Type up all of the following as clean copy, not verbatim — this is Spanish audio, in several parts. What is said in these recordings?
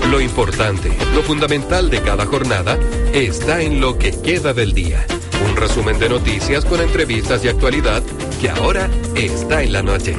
Lo importante, lo fundamental de cada jornada está en lo que queda del día. Un resumen de noticias con entrevistas y actualidad que ahora está en la noche.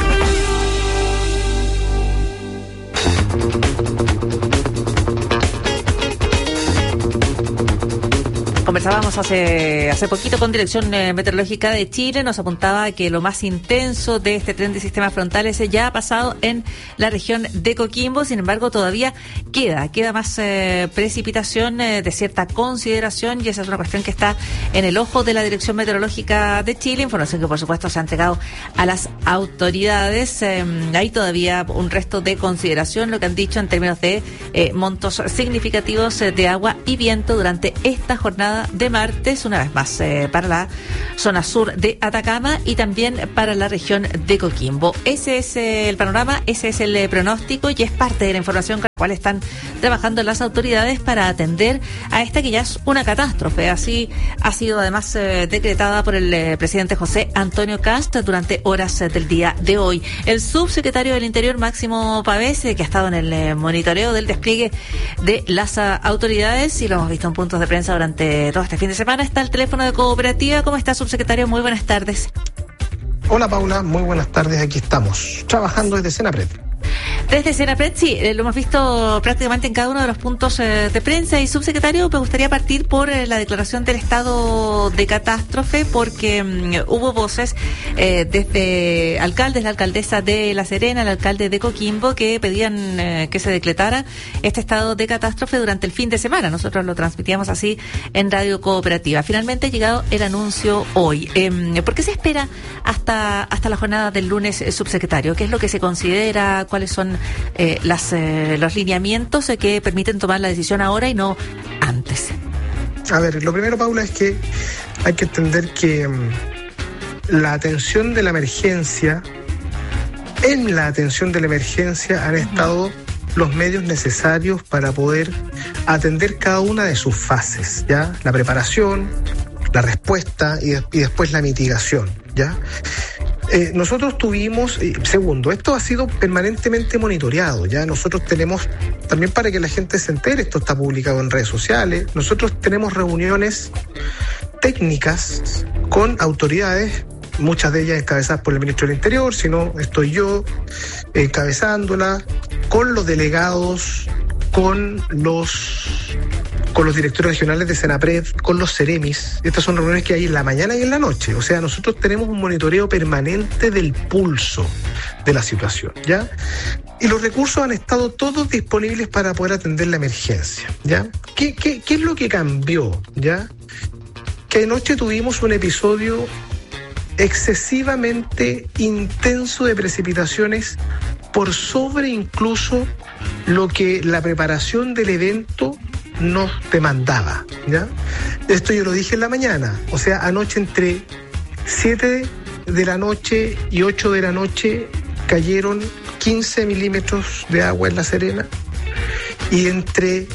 Conversábamos hace poquito con Dirección Meteorológica de Chile, nos apuntaba que lo más intenso de este tren de sistemas frontales ya ha pasado en la región de Coquimbo. Sin embargo, todavía queda más precipitación de cierta consideración, y esa es una cuestión que está en el ojo de la Dirección Meteorológica de Chile, información que por supuesto se ha entregado a las autoridades. Hay todavía un resto de consideración, lo que han dicho en términos de montos significativos de agua y viento durante esta jornada de martes, una vez más para la zona sur de Atacama y también para la región de Coquimbo. Ese es el panorama, ese es el pronóstico, y es parte de la información con la cual están trabajando las autoridades para atender a esta que ya es una catástrofe. Así ha sido además decretada por el presidente José Antonio Kast durante horas del día de hoy. El subsecretario del Interior, Máximo Pavés, que ha estado en el monitoreo del despliegue de las autoridades, y lo hemos visto en puntos de prensa durante todo este fin de semana, está al teléfono de Cooperativa. ¿Cómo está, subsecretario? Muy buenas tardes. Hola, Paula, muy buenas tardes. Aquí estamos, trabajando desde Senapred. Desde Senapred, sí, lo hemos visto prácticamente en cada uno de los puntos de prensa. Y, subsecretario, me gustaría partir por la declaración del estado de catástrofe, porque hubo voces desde alcaldes, la alcaldesa de La Serena, el alcalde de Coquimbo, que pedían que se decretara este estado de catástrofe durante el fin de semana. Nosotros lo transmitíamos así en Radio Cooperativa. Finalmente ha llegado el anuncio hoy. ¿Por qué se espera hasta la jornada del lunes, subsecretario? ¿Qué es lo que se considera? ¿Cuáles son los lineamientos que permiten tomar la decisión ahora y no antes? A ver, lo primero, Paula, es que hay que entender que la atención de la emergencia, han estado los medios necesarios para poder atender cada una de sus fases, ¿ya? La preparación, la respuesta y después la mitigación, ¿ya? Nosotros tuvimos, segundo, esto ha sido permanentemente monitoreado, ya nosotros tenemos, también para que la gente se entere, esto está publicado en redes sociales, nosotros tenemos reuniones técnicas con autoridades, muchas de ellas encabezadas por el ministro del Interior, si no estoy yo encabezándola, con los delegados, con los directores regionales de Senapred, con los Ceremis. Estas son reuniones que hay en la mañana y en la noche. O sea, nosotros tenemos un monitoreo permanente del pulso de la situación, ¿ya? Y los recursos han estado todos disponibles para poder atender la emergencia, ¿ya? ¿Qué es lo que cambió, ya? Que anoche tuvimos un episodio excesivamente intenso de precipitaciones por sobre incluso lo que la preparación del evento nos demandaba, ¿ya? Esto yo lo dije en la mañana, o sea, anoche entre 7 de la noche y 8 de la noche cayeron 15 milímetros de agua en La Serena, y entre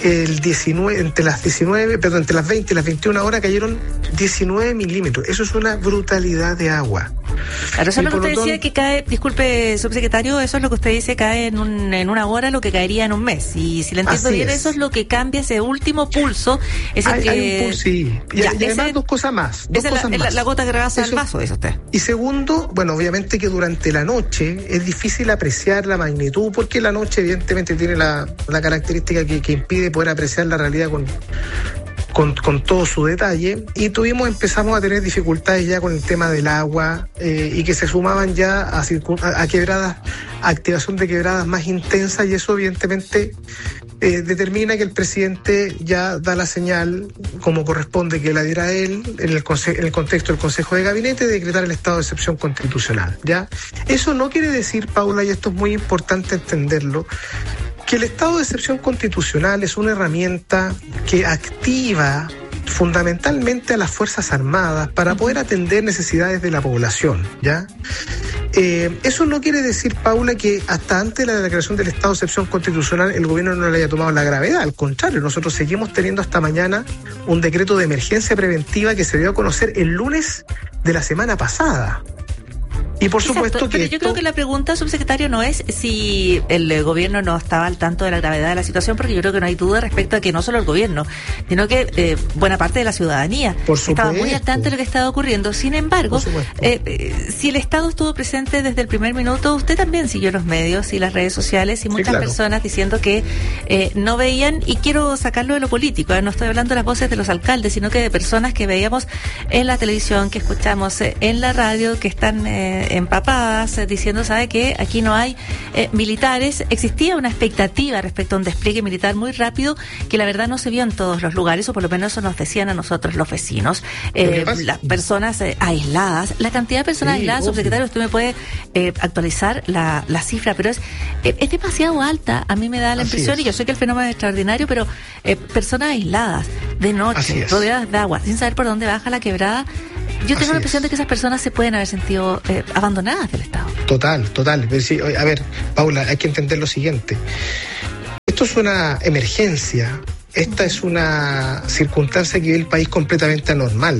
las 20 y las 21 horas cayeron 19 milímetros. Eso es una brutalidad de agua. Claro, eso es lo que usted decía que cae, disculpe, subsecretario, eso es lo que usted dice, cae en una hora lo que caería en un mes. Y si le entiendo bien, eso es lo que cambia ese último pulso. Hay un pulso, sí. Y además dos cosas más. La gota que rebasa el vaso, dice usted. Y segundo, bueno, obviamente que durante la noche es difícil apreciar la magnitud, porque la noche evidentemente tiene la característica que impide poder apreciar la realidad con todo su detalle, y empezamos a tener dificultades ya con el tema del agua, y que se sumaban ya a quebradas, activación de quebradas más intensas, y eso evidentemente determina que el presidente ya da la señal, como corresponde que la diera él, en el contexto del Consejo de Gabinete, de decretar el estado de excepción constitucional, ¿ya? Eso no quiere decir, Paula, y esto es muy importante entenderlo, que el estado de excepción constitucional es una herramienta que activa fundamentalmente a las Fuerzas Armadas para poder atender necesidades de la población, ¿ya? Eso no quiere decir, Paula, que hasta antes de la declaración del estado de excepción constitucional el gobierno no le haya tomado la gravedad. Al contrario, nosotros seguimos teniendo hasta mañana un decreto de emergencia preventiva que se dio a conocer el lunes de la semana pasada. Y por supuesto que pero yo creo que la pregunta, subsecretario, no es si el gobierno no estaba al tanto de la gravedad de la situación, porque yo creo que no hay duda respecto a que no solo el gobierno, sino que buena parte de la ciudadanía estaba muy al tanto de lo que estaba ocurriendo. Sin embargo, si el Estado estuvo presente desde el primer minuto, usted también siguió los medios y las redes sociales y muchas personas diciendo que no veían, y quiero sacarlo de lo político, no estoy hablando de las voces de los alcaldes, sino que de personas que veíamos en la televisión, que escuchamos en la radio, que están empapadas, diciendo, ¿sabe qué? Aquí no hay militares. Existía una expectativa respecto a un despliegue militar muy rápido que la verdad no se vio en todos los lugares, o por lo menos eso nos decían a nosotros los vecinos. Las personas aisladas, la cantidad de personas aisladas, subsecretario, usted me puede actualizar la cifra, pero es demasiado alta, a mí me da la impresión, y yo sé que el fenómeno es extraordinario, pero personas aisladas, de noche, rodeadas de agua, sin saber por dónde baja la quebrada. Yo tengo la impresión de que esas personas se pueden haber sentido abandonadas del Estado. Total. A ver, Paula, hay que entender lo siguiente. Esto es una emergencia. Esta es una circunstancia que vive el país completamente anormal.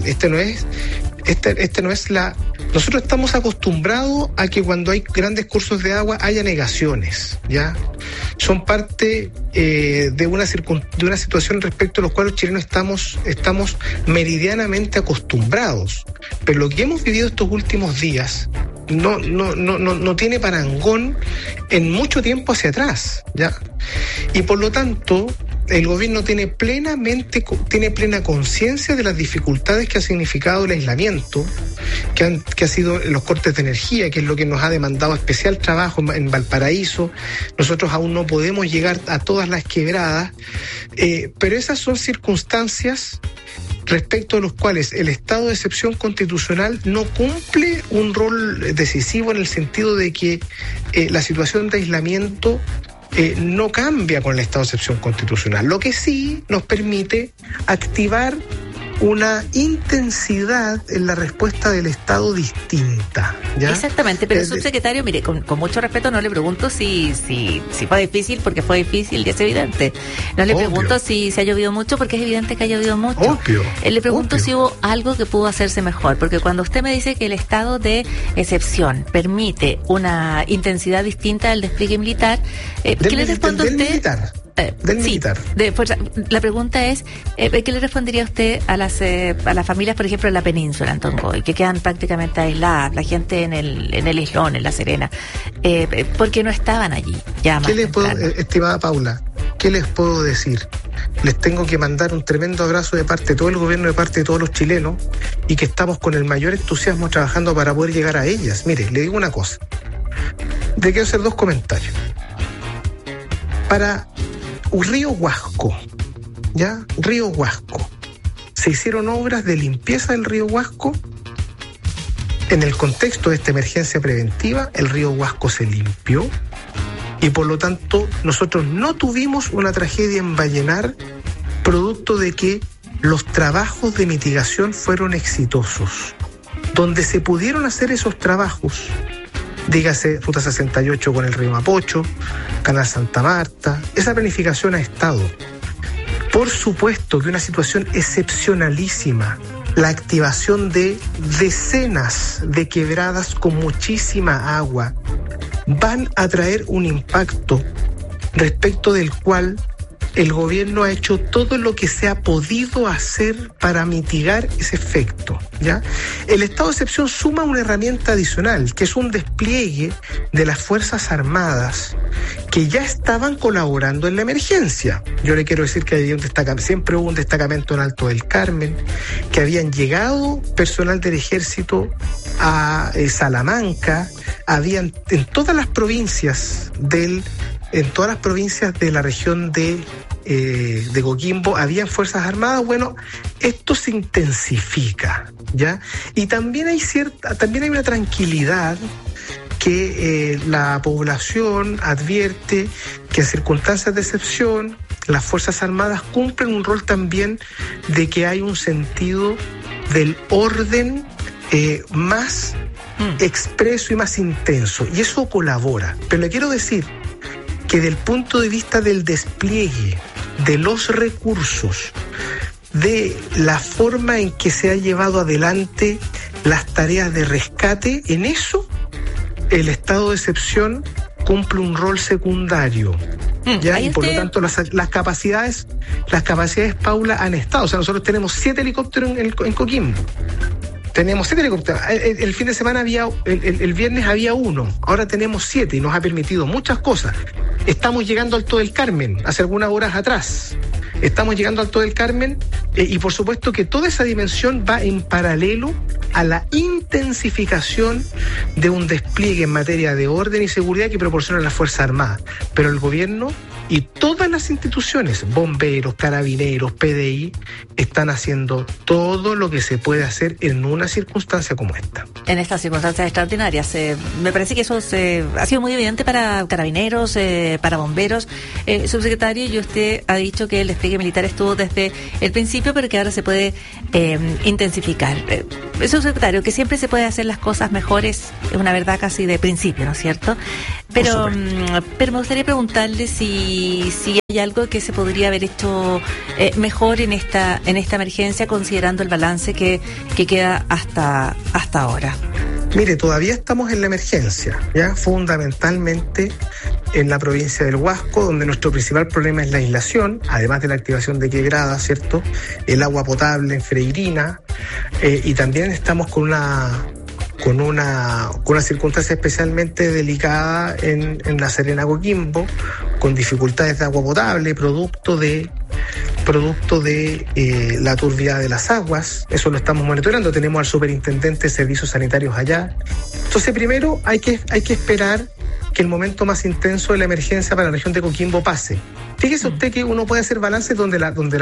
Nosotros estamos acostumbrados a que cuando hay grandes cursos de agua haya negaciones, ¿ya? Son parte de una situación respecto a la cual los chilenos estamos meridianamente acostumbrados. Pero lo que hemos vivido estos últimos días no tiene parangón en mucho tiempo hacia atrás, ¿ya? Y por lo tanto, el gobierno tiene plena conciencia de las dificultades que ha significado el aislamiento, que ha sido los cortes de energía, que es lo que nos ha demandado especial trabajo en Valparaíso. Nosotros aún no podemos llegar a todas las quebradas, pero esas son circunstancias respecto a los cuales el estado de excepción constitucional no cumple un rol decisivo, en el sentido de que la situación de aislamiento no cambia con el estado de excepción constitucional, lo que sí nos permite activar una intensidad en la respuesta del Estado distinta, ¿ya? Exactamente, pero subsecretario, mire, con mucho respeto, no le pregunto si fue difícil, porque fue difícil y es evidente. No le pregunto si ha llovido mucho, porque es evidente que ha llovido mucho. Le pregunto si hubo algo que pudo hacerse mejor, porque cuando usted me dice que el estado de excepción permite una intensidad distinta del despliegue militar, ¿qué le responde usted? Del militar. La pregunta es, ¿qué le respondería usted a las familias, por ejemplo, en la península, en Tongoy, que quedan prácticamente aisladas, la gente en el Islón, en La Serena, porque no estaban allí? Estimada Paula, ¿qué les puedo decir? Les tengo que mandar un tremendo abrazo de parte de todo el gobierno, de parte de todos los chilenos, y que estamos con el mayor entusiasmo trabajando para poder llegar a ellas. Mire, le digo una cosa. Quiero hacer dos comentarios. Para Río Huasco, ¿ya? Río Huasco. Se hicieron obras de limpieza del río Huasco. En el contexto de esta emergencia preventiva, el río Huasco se limpió y por lo tanto nosotros no tuvimos una tragedia en Vallenar, producto de que los trabajos de mitigación fueron exitosos. Donde se pudieron hacer esos trabajos, dígase Ruta 68 con el río Mapocho, Canal Santa Marta, esa planificación ha estado. Por supuesto que una situación excepcionalísima, la activación de decenas de quebradas con muchísima agua, van a traer un impacto respecto del cual el gobierno ha hecho todo lo que se ha podido hacer para mitigar ese efecto, ¿ya? El estado de excepción suma una herramienta adicional, que es un despliegue de las Fuerzas Armadas que ya estaban colaborando en la emergencia. Yo le quiero decir que había siempre hubo un destacamento en Alto del Carmen, que habían llegado personal del ejército a Salamanca, habían en todas las provincias de la región de Coquimbo, habían Fuerzas Armadas. Bueno, esto se intensifica, ¿ya? Y también hay una tranquilidad que la población advierte que en circunstancias de excepción las Fuerzas Armadas cumplen un rol también de que hay un sentido del orden más expreso y más intenso, y eso colabora. Pero le quiero decir que del punto de vista del despliegue de los recursos, de la forma en que se ha llevado adelante las tareas de rescate, en eso el estado de excepción cumple un rol secundario. ¿Ya? Y por lo tanto las capacidades, Paula, han estado. O sea, nosotros tenemos 7 helicópteros en Coquimbo. Tenemos 7 helicópteros. El fin de semana el viernes había 1. Ahora tenemos 7 y nos ha permitido muchas cosas. Estamos llegando al Alto del Carmen hace algunas horas atrás. Estamos llegando al Alto del Carmen y por supuesto que toda esa dimensión va en paralelo a la intensificación de un despliegue en materia de orden y seguridad que proporciona las Fuerzas Armadas. Pero el gobierno y todas las instituciones, bomberos, carabineros, PDI, están haciendo todo lo que se puede hacer en una circunstancia como esta. En estas circunstancias extraordinarias. Me parece que eso ha sido muy evidente para carabineros, para bomberos. Subsecretario, y usted ha dicho que el despliegue militar estuvo desde el principio, pero que ahora se puede intensificar. Subsecretario, que siempre se puede hacer las cosas mejores, es una verdad casi de principio, ¿no es cierto? Pero me gustaría preguntarle si hay algo que se podría haber hecho mejor en esta emergencia, considerando el balance que queda hasta ahora. Mire, todavía estamos en la emergencia, ya fundamentalmente en la provincia del Huasco, donde nuestro principal problema es la aislación, además de la activación de quebradas, ¿cierto? El agua potable en Freirina, y también estamos con una circunstancia especialmente delicada en La Serena, Coquimbo, con dificultades de agua potable, producto de la turbiedad de las aguas. Eso lo estamos monitoreando. Tenemos al superintendente de servicios sanitarios allá. Entonces, primero hay que esperar que el momento más intenso de la emergencia para la región de Coquimbo pase. Fíjese usted que uno puede hacer balances donde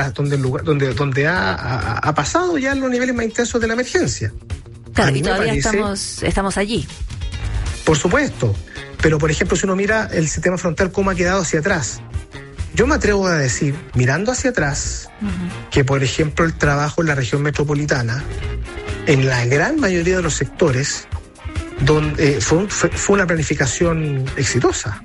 ha pasado ya los niveles más intensos de la emergencia. Claro, y todavía estamos allí. Por supuesto, pero por ejemplo, si uno mira el sistema frontal cómo ha quedado hacia atrás, yo me atrevo a decir, mirando hacia atrás, que por ejemplo el trabajo en la región metropolitana, en la gran mayoría de los sectores, donde fue una planificación exitosa.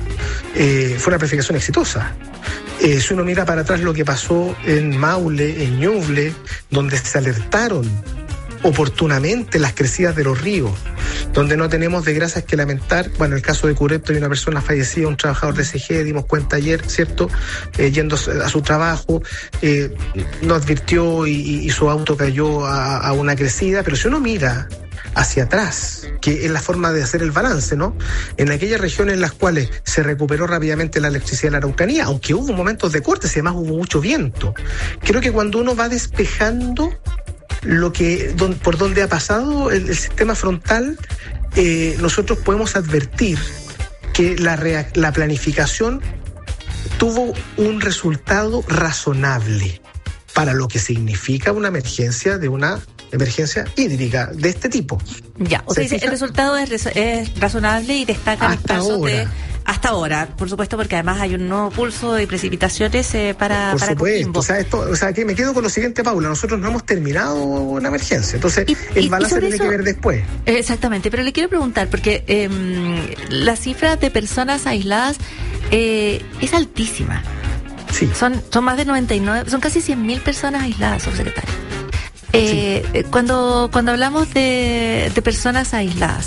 Si uno mira para atrás lo que pasó en Maule, en Ñuble, donde se alertaron oportunamente las crecidas de los ríos, donde no tenemos desgracias que lamentar. Bueno, el caso de Curepto, hay una persona fallecida, un trabajador de CG, dimos cuenta ayer, ¿cierto? Yendo a su trabajo, no advirtió y su auto cayó a una crecida. Pero si uno mira hacia atrás, que es la forma de hacer el balance, ¿no? En aquellas regiones en las cuales se recuperó rápidamente la electricidad de la Araucanía, aunque hubo momentos de cortes y además hubo mucho viento. Creo que cuando uno va despejando por donde ha pasado el sistema frontal, nosotros podemos advertir que la planificación tuvo un resultado razonable para lo que significa una emergencia hídrica de este tipo. Ya, o sea, el resultado es razonable y destaca el caso de hasta ahora, por supuesto, porque además hay un nuevo pulso de precipitaciones para supuesto, Coquimbo. Que me quedo con lo siguiente, Paula, nosotros no hemos terminado una emergencia, entonces el balance tiene que ver después. Exactamente, pero le quiero preguntar, porque la cifra de personas aisladas es altísima. Sí. Son más de 99, son casi 100.000 personas aisladas, subsecretario. Sí. Cuando hablamos de personas aisladas,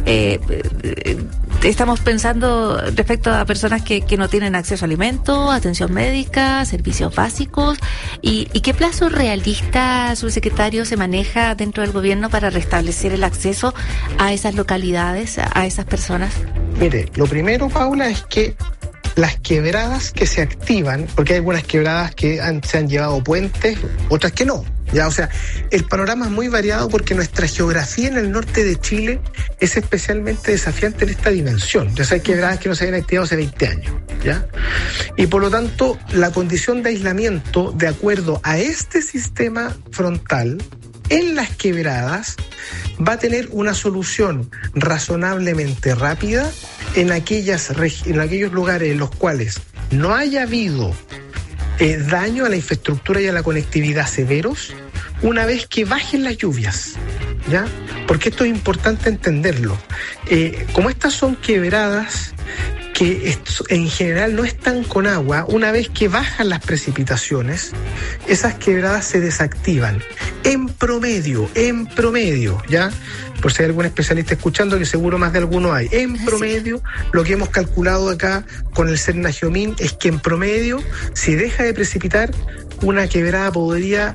estamos pensando respecto a personas que no tienen acceso a alimentos, atención médica, servicios básicos, y qué plazo realista, subsecretario, se maneja dentro del gobierno para restablecer el acceso a esas localidades, a esas personas. Mire, lo primero, Paula, es que las quebradas que se activan, porque hay algunas quebradas que se han llevado puentes, otras que no. Ya, o sea, el panorama es muy variado porque nuestra geografía en el norte de Chile es especialmente desafiante en esta dimensión. Ya hay quebradas que no se habían activado hace 20 años, ¿ya? Y por lo tanto, la condición de aislamiento, de acuerdo a este sistema frontal, en las quebradas, va a tener una solución razonablemente rápida en aquellos lugares en los cuales no haya habido daño a la infraestructura y a la conectividad severos, una vez que bajen las lluvias, ¿ya? Porque esto es importante entenderlo. Como estas son quebradas que en general no están con agua, una vez que bajan las precipitaciones, esas quebradas se desactivan. En promedio, ¿ya? Por si hay algún especialista escuchando, que seguro más de alguno hay. En promedio, lo que hemos calculado acá con el Cernagiomín es que en promedio, si deja de precipitar, una quebrada podría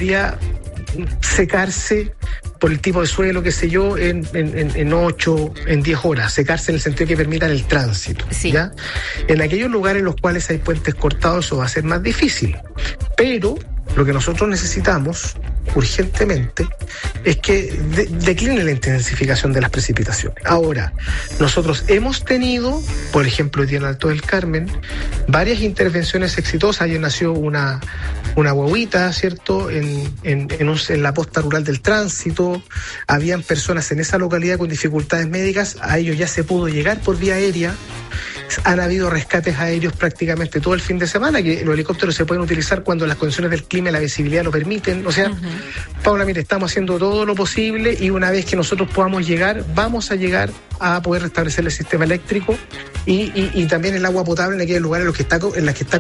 secarse por el tipo de suelo, qué sé yo, en 8, en 10 horas, secarse en el sentido que permitan el tránsito, sí. ¿Ya? En aquellos lugares en los cuales hay puentes cortados eso va a ser más difícil, pero lo que nosotros necesitamos urgentemente es que decline la intensificación de las precipitaciones. Ahora, nosotros hemos tenido, por ejemplo, hoy día en Alto del Carmen, varias intervenciones exitosas. Ayer nació una guaguita, ¿cierto?, en la posta rural del tránsito. Habían personas en esa localidad con dificultades médicas, a ellos ya se pudo llegar por vía aérea. Han habido rescates aéreos prácticamente todo el fin de semana, que los helicópteros se pueden utilizar cuando las condiciones del clima y la visibilidad lo permiten. O sea, Paula, mire, estamos haciendo todo lo posible y una vez que nosotros podamos llegar, vamos a llegar a poder restablecer el sistema eléctrico y también el agua potable en aquellos lugares en los que está